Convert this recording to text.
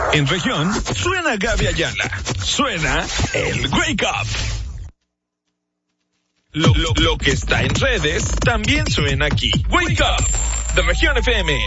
En región, suena Gaby Ayala. Suena el Wake Up. Lo que está en redes también suena aquí. Wake Up, de Región FM.